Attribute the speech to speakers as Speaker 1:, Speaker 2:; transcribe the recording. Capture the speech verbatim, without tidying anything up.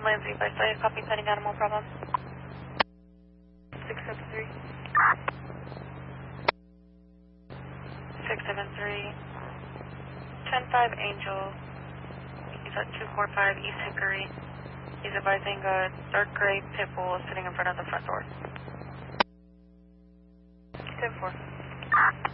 Speaker 1: Lindsay, by Sawyer, copy pending animal problem. six seven three. six seven three. ten five Angel. He's at two four five East Hickory. He's advising a dark gray pit bull sitting in front of the front door. ten four.